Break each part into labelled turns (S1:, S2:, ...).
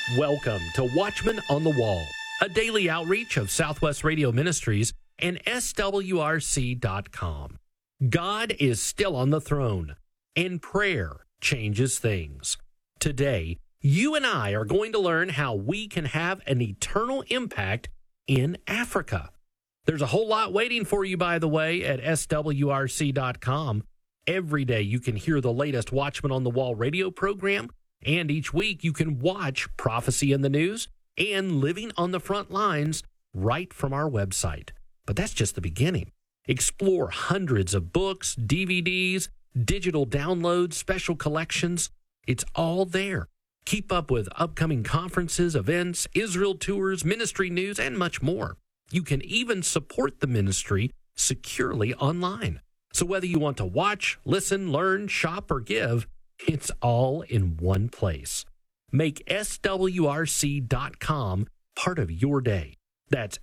S1: Welcome to Watchman on the Wall, a daily outreach of Southwest Radio Ministries and SWRC.com. God is still on the throne, and prayer changes things. Today, you and I are going to learn how we can have an eternal impact in Africa. There's a whole lot waiting for you, by the way, at SWRC.com. Every day you can hear the latest Watchman on the Wall radio program, and each week you can watch Prophecy in the News and Living on the Front Lines right from our website. But that's just the beginning. Explore hundreds of books, DVDs, digital downloads, special collections. It's all there. Keep up with upcoming conferences, events, Israel tours, ministry news, and much more. You can even support the ministry securely online. So whether you want to watch, listen, learn, shop, or give, it's all in one place. Make SWRC.com part of your day. That's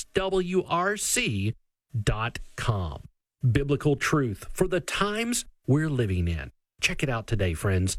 S1: SWRC.com. Biblical truth for the times we're living in. Check it out today, friends.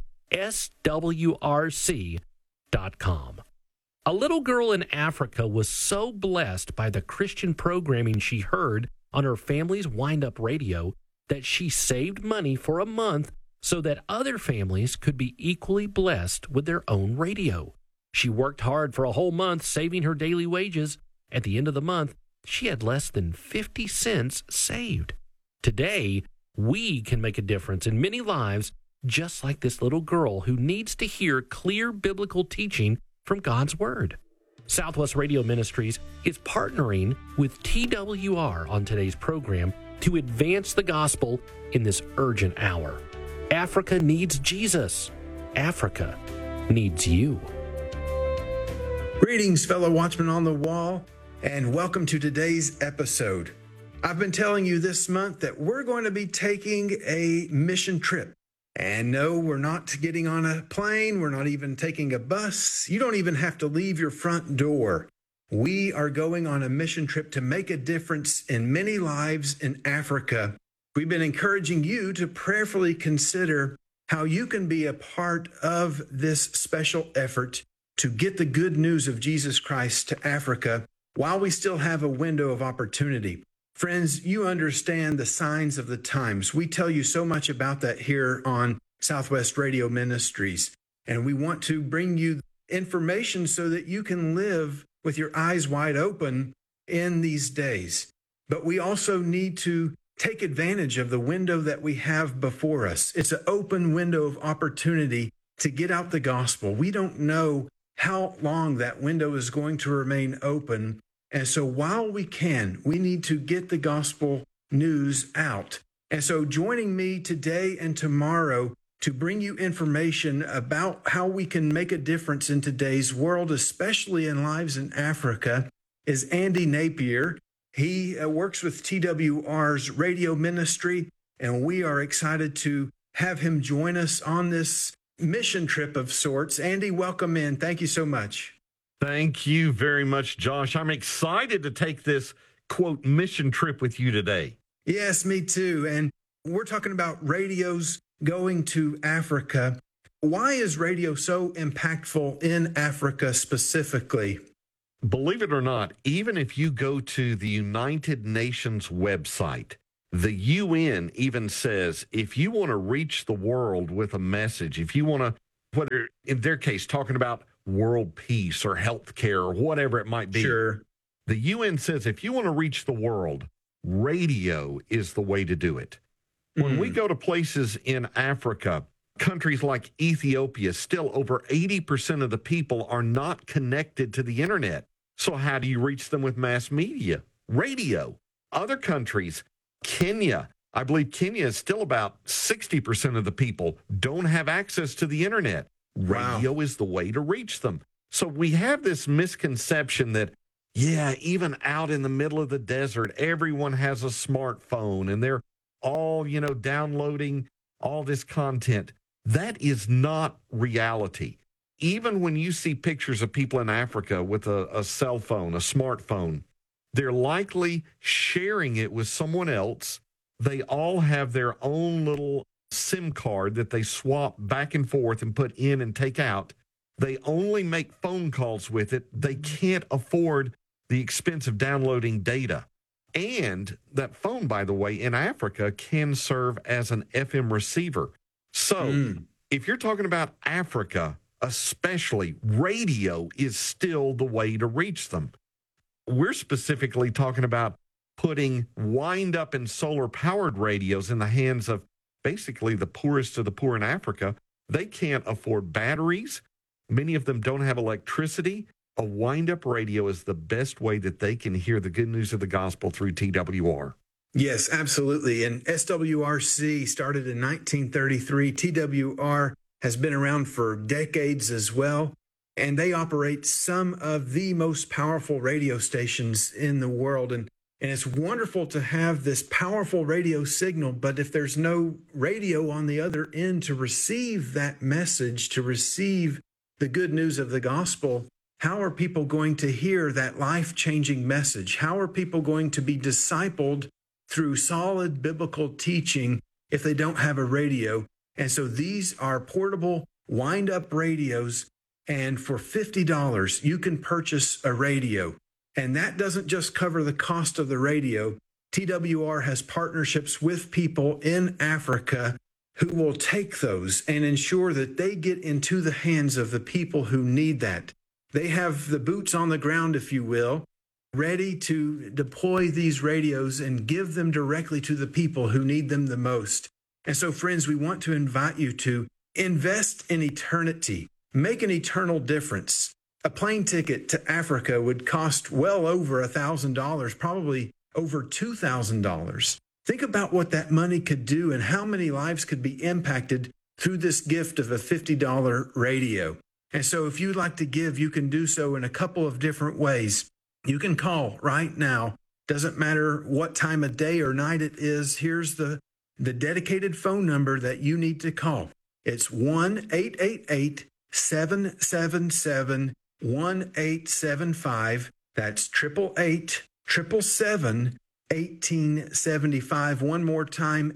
S1: SWRC.com. A little girl in Africa was so blessed by the Christian programming she heard on her family's wind-up radio that she saved money for a month so that other families could be equally blessed with their own radio. She worked hard for a whole month, saving her daily wages. At the end of the month, she had less than 50 cents saved. Today, we can make a difference in many lives, just like this little girl who needs to hear clear biblical teaching from God's Word. Southwest Radio Ministries is partnering with TWR on today's program to advance the gospel in this urgent hour. Africa needs Jesus. Africa needs you.
S2: Greetings, fellow Watchmen on the Wall, and welcome to today's episode. I've been telling you this month that we're going to be taking a mission trip. And no, we're not getting on a plane. We're not even taking a bus. You don't even have to leave your front door. We are going on a mission trip to make a difference in many lives in Africa. We've been encouraging you to prayerfully consider how you can be a part of this special effort to get the good news of Jesus Christ to Africa while we still have a window of opportunity. Friends, you understand the signs of the times. We tell you so much about that here on Southwest Radio Ministries, and we want to bring you information so that you can live with your eyes wide open in these days. But we also need to take advantage of the window that we have before us. It's an open window of opportunity to get out the gospel. We don't know how long that window is going to remain open. And so while we can, we need to get the gospel news out. And so joining me today and tomorrow to bring you information about how we can make a difference in today's world, especially in lives in Africa, is Andy Napier. He works with TWR's radio ministry, and we are excited to have him join us on this mission trip of sorts. Andy, welcome in. Thank you so much.
S3: Thank you very much, Josh. I'm excited to take this, quote, mission trip with you today.
S2: Yes, me too. And we're talking about radios going to Africa. Why is radio so impactful in Africa specifically?
S3: Believe it or not, even if you go to the United Nations website, the UN even says if you want to reach the world with a message, if you want to, whether in their case, talking about world peace or healthcare or whatever it might be.
S2: Sure.
S3: The UN says if you want to reach the world, radio is the way to do it. When we go to places in Africa, countries like Ethiopia, still over 80% of the people are not connected to the internet. So how do you reach them with mass media? Radio. Other countries, Kenya, I believe Kenya is still about 60% of the people don't have access to the internet. Radio is the way to reach them. So we have this misconception that, yeah, even out in the middle of the desert, everyone has a smartphone and they're all, downloading all this content. That is not reality. Even when you see pictures of people in Africa with a cell phone, a smartphone, they're likely sharing it with someone else. They all have their own little SIM card that they swap back and forth and put in and take out. They only make phone calls with it. They can't afford the expense of downloading data. And that phone, by the way, in Africa can serve as an FM receiver. So if you're talking about Africa, especially, radio is still the way to reach them. We're specifically talking about putting wind-up and solar-powered radios in the hands of basically the poorest of the poor in Africa. They can't afford batteries. Many of them don't have electricity. A wind-up radio is the best way that they can hear the good news of the gospel through TWR.
S2: Yes, absolutely. And SWRC started in 1933. TWR has been around for decades as well. And they operate some of the most powerful radio stations in the world. And it's wonderful to have this powerful radio signal. But if there's no radio on the other end to receive that message, to receive the good news of the gospel, how are people going to hear that life-changing message? How are people going to be discipled through solid biblical teaching if they don't have a radio? And so these are portable wind-up radios, and for $50, you can purchase a radio. And that doesn't just cover the cost of the radio. TWR has partnerships with people in Africa who will take those and ensure that they get into the hands of the people who need that. They have the boots on the ground, if you will, ready to deploy these radios and give them directly to the people who need them the most. And so, friends, we want to invite you to invest in eternity, make an eternal difference. A plane ticket to Africa would cost well over $1,000, probably over $2,000. Think about what that money could do and how many lives could be impacted through this gift of a $50 radio. And so if you'd like to give, you can do so in a couple of different ways. You can call right now. Doesn't matter what time of day or night it is. Here's the dedicated phone number that you need to call. It's 1-888-777-1875. That's 888-777-1875. One more time,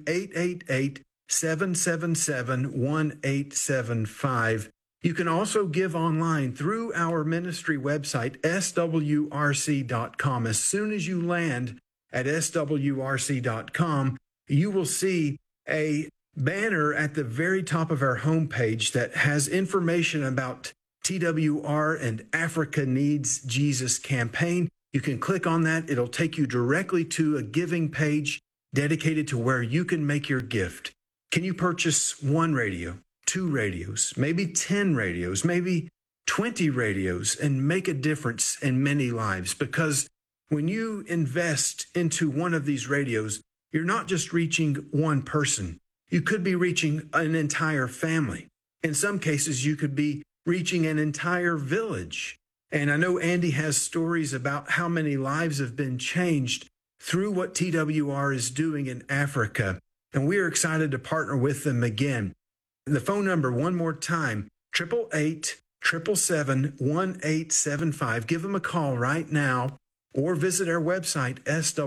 S2: 888-777-1875. You can also give online through our ministry website, swrc.com. As soon as you land at swrc.com, you will see a banner at the very top of our homepage that has information about TWR and Africa Needs Jesus campaign. You can click on that. It'll take you directly to a giving page dedicated to where you can make your gift. Can you purchase one radio, 2 radios, maybe 10 radios, maybe 20 radios, and make a difference in many lives? Because when you invest into one of these radios, you're not just reaching one person. You could be reaching an entire family. In some cases, you could be reaching an entire village. And I know Andy has stories about how many lives have been changed through what TWR is doing in Africa. And we are excited to partner with them again. The phone number, one more time, 888-777-1875. Give them a call right now or visit our website,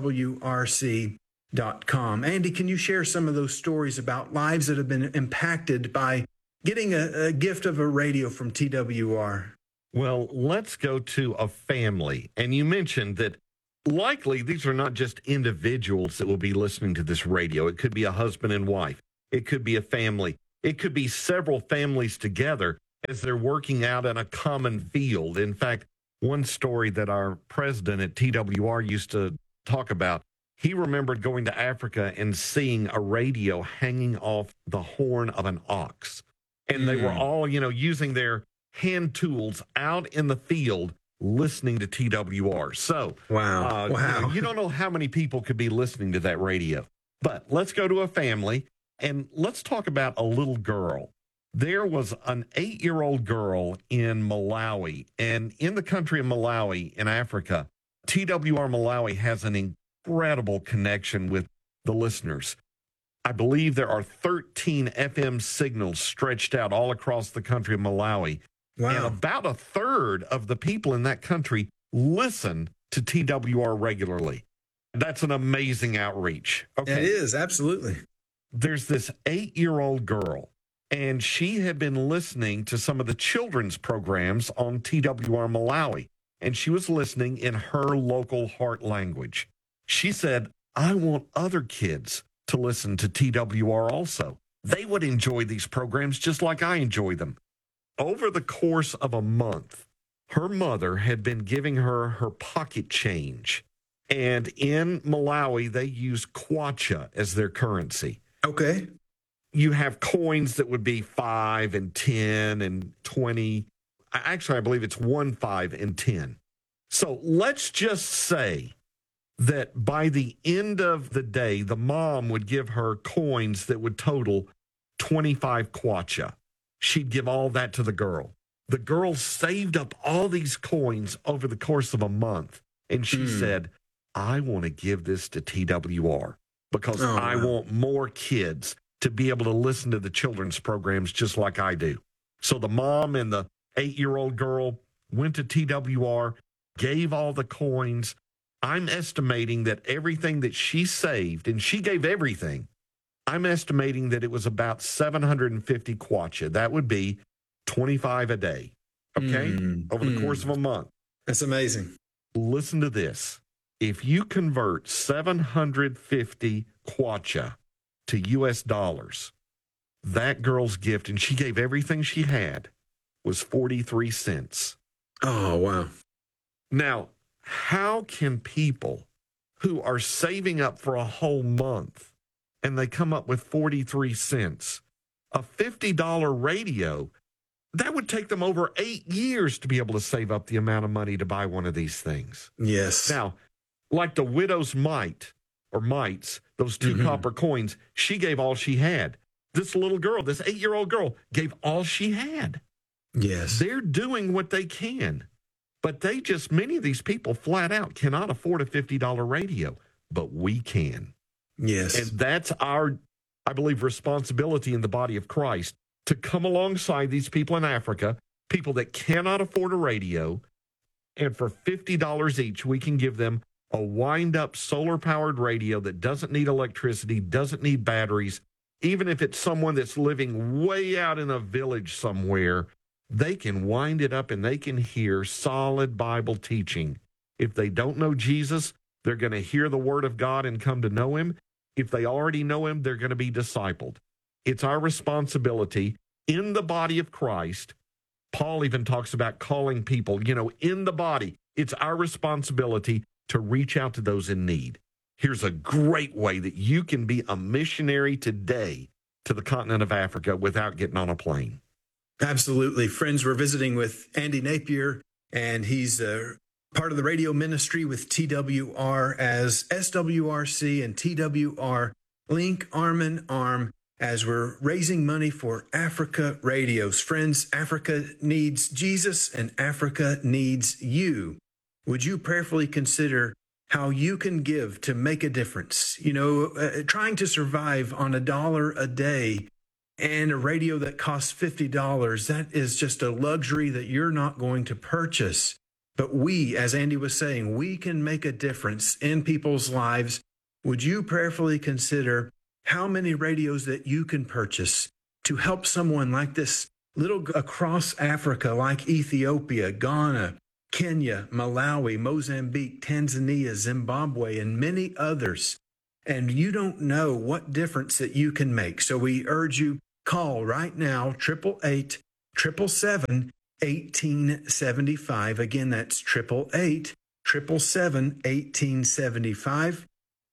S2: swrc.com. Andy, can you share some of those stories about lives that have been impacted by getting a gift of a radio from TWR?
S3: Well, let's go to a family. And you mentioned that likely these are not just individuals that will be listening to this radio. It could be a husband and wife. It could be a family. It could be several families together as they're working out in a common field. In fact, one story that our president at TWR used to talk about, he remembered going to Africa and seeing a radio hanging off the horn of an ox. And they were all, using their hand tools out in the field listening to TWR. So,
S2: wow.
S3: You don't know how many people could be listening to that radio. But let's go to a family. And let's talk about a little girl. There was an 8-year-old girl in Malawi. And in the country of Malawi, in Africa, TWR Malawi has an incredible connection with the listeners. I believe there are 13 FM signals stretched out all across the country of Malawi.
S2: Wow.
S3: And about a third of the people in that country listen to TWR regularly. That's an amazing outreach.
S2: Okay. It is, absolutely.
S3: There's this 8-year-old girl and she had been listening to some of the children's programs on TWR Malawi, and she was listening in her local heart language. She said, I want other kids to listen to TWR also. They would enjoy these programs just like I enjoy them. Over the course of a month, her mother had been giving her her pocket change. And in Malawi, they use kwacha as their currency.
S2: Okay.
S3: You have coins that would be 5 and 10 and 20. Actually, I believe it's 1, 5, and 10. So let's just say that by the end of the day, the mom would give her coins that would total 25 kwacha. She'd give all that to the girl. The girl saved up all these coins over the course of a month. And she said, I want to give this to TWR because I want more kids to be able to listen to the children's programs just like I do. So the mom and the 8-year-old girl went to TWR, gave all the coins. I'm estimating that everything that she saved, and she gave everything, I'm estimating that it was about 750 kwacha. That would be 25 a day, okay, over the course of a month.
S2: That's amazing.
S3: Listen to this. If you convert 750 kwacha to U.S. dollars, that girl's gift, and she gave everything she had, was 43 cents.
S2: Oh, wow.
S3: Now, how can people who are saving up for a whole month and they come up with 43 cents, a $50 radio, that would take them over 8 years to be able to save up the amount of money to buy one of these things.
S2: Yes.
S3: Now, like the widow's mite or mites, those 2 copper coins, she gave all she had. This little girl, this 8-year-old girl, gave all she had.
S2: Yes.
S3: They're doing what they can, but many of these people flat out cannot afford a $50 radio, but we can.
S2: Yes.
S3: And that's our, I believe, responsibility in the body of Christ to come alongside these people in Africa, people that cannot afford a radio, and for $50 each, we can give them a wind-up solar-powered radio that doesn't need electricity, doesn't need batteries. Even if it's someone that's living way out in a village somewhere, they can wind it up and they can hear solid Bible teaching. If they don't know Jesus, they're going to hear the Word of God and come to know Him. If they already know Him, they're going to be discipled. It's our responsibility in the body of Christ. Paul even talks about calling people, in the body. It's our responsibility to reach out to those in need. Here's a great way that you can be a missionary today to the continent of Africa without getting on a plane.
S2: Absolutely. Friends, we're visiting with Andy Napier, and he's part of the radio ministry with TWR as SWRC and TWR link arm in arm as we're raising money for Africa Radios. Friends, Africa needs Jesus and Africa needs you. Would you prayerfully consider how you can give to make a difference? Trying to survive on $1 a day and a radio that costs $50, that is just a luxury that you're not going to purchase. But we, as Andy was saying, we can make a difference in people's lives. Would you prayerfully consider how many radios that you can purchase to help someone like this little across Africa, like Ethiopia, Ghana, Kenya, Malawi, Mozambique, Tanzania, Zimbabwe, and many others. And you don't know what difference that you can make. So we urge you, call right now, 888-777-1875. Again, that's 888-777-1875,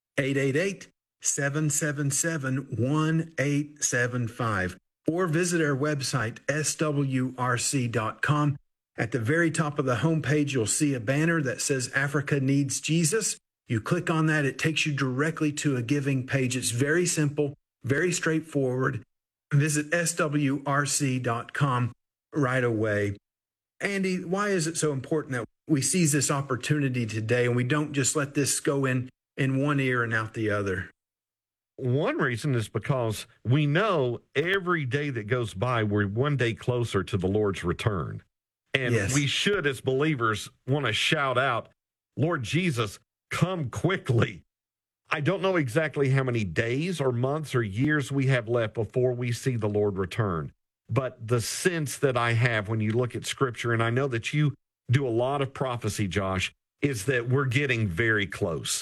S2: 888-777-1875. Or visit our website, swrc.com. At the very top of the homepage, you'll see a banner that says Africa Needs Jesus. You click on that, it takes you directly to a giving page. It's very simple, very straightforward. Visit swrc.com right away. Andy, why is it so important that we seize this opportunity today and we don't just let this go in one ear and out the other?
S3: One reason is because we know every day that goes by, we're one day closer to the Lord's return. And we should, as believers, want to shout out, Lord Jesus, come quickly. I don't know exactly how many days or months or years we have left before we see the Lord return. But the sense that I have when you look at Scripture, and I know that you do a lot of prophecy, Josh, is that we're getting very close.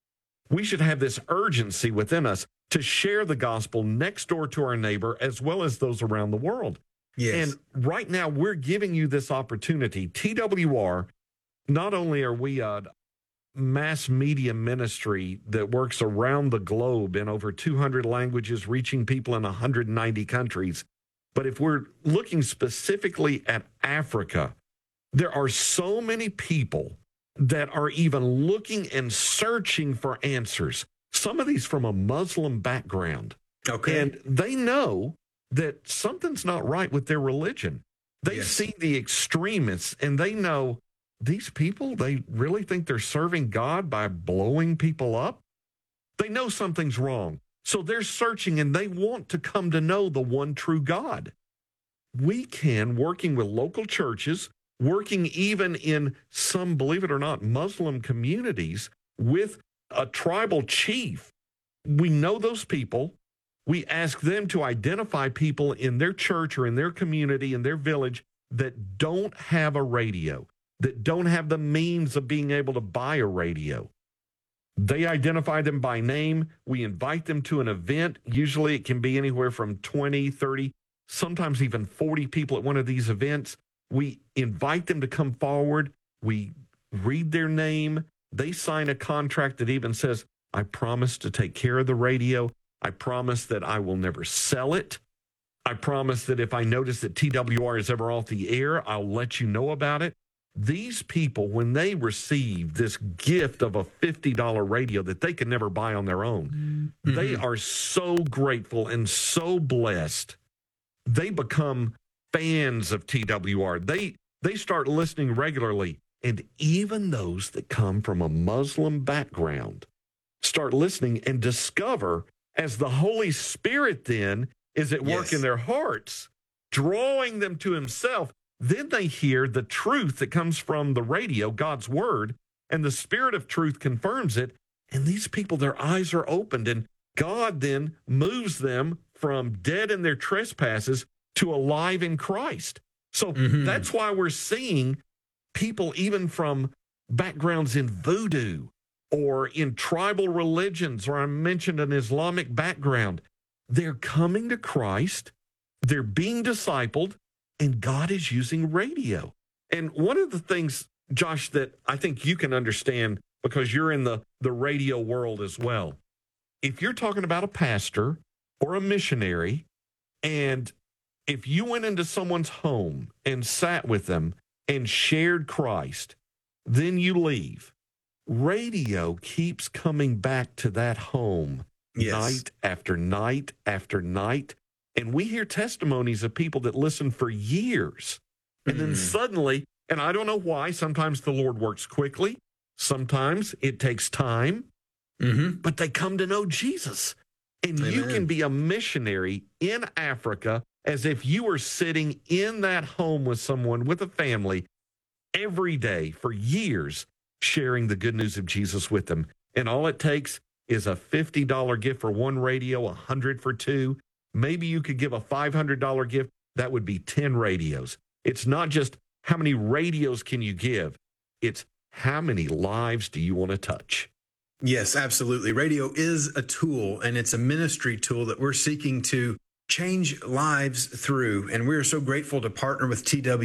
S3: We should have this urgency within us to share the gospel next door to our neighbor as well as those around the world.
S2: Yes.
S3: And right now, we're giving you this opportunity. TWR, not only are we a mass media ministry that works around the globe in over 200 languages, reaching people in 190 countries, but if we're looking specifically at Africa, there are so many people that are even looking and searching for answers. Some of these from a Muslim background.
S2: Okay.
S3: And they know that something's not right with their religion. They
S2: Yes.
S3: see the extremists and they know these people, they really think they're serving God by blowing people up. They know something's wrong. So they're searching and they want to come to know the one true God. We can, working with local churches, working even in some, believe it or not, Muslim communities with a tribal chief. We know those people. We ask them to identify people in their church or in their community, in their village, that don't have a radio, that don't have the means of being able to buy a radio. They identify them by name. We invite them to an event. Usually it can be anywhere from 20, 30, sometimes even 40 people at one of these events. We invite them to come forward. We read their name. They sign a contract that even says, I promise to take care of the radio. I promise that I will never sell it. I promise that if I notice that TWR is ever off the air, I'll let you know about it. These people, when they receive this gift of a $50 radio that they could never buy on their own, they are so grateful and so blessed. They become fans of TWR. They start listening regularly. And even those that come from a Muslim background start listening and discover, as the Holy Spirit then is at work in their hearts, drawing them to himself, then they hear the truth that comes from the radio, God's word, and the Spirit of truth confirms it. And these people, their eyes are opened, and God then moves them from dead in their trespasses to alive in Christ. So that's why we're seeing people even from backgrounds in voodoo or in tribal religions, or I mentioned an Islamic background. They're coming to Christ, they're being discipled, and God is using radio. And one of the things, Josh, that I think you can understand because you're in the radio world as well, if you're talking about a pastor or a missionary, and if you went into someone's home and sat with them and shared Christ, then you leave. Radio keeps coming back to that home night after night after night. And we hear testimonies of people that listen for years. And then suddenly, and I don't know why, sometimes the Lord works quickly. Sometimes it takes time, but they come to know Jesus. And you can be a missionary in Africa as if you were sitting in that home with someone, with a family, every day for years, sharing the good news of Jesus with them. And all it takes is a $50 gift for one radio, $100 for two. Maybe you could give a $500 gift. That would be 10 radios. It's not just how many radios can you give. It's how many lives do you want to touch?
S2: Yes, absolutely. Radio is a tool, and it's a ministry tool that we're seeking to change lives through. And we're so grateful to partner with TW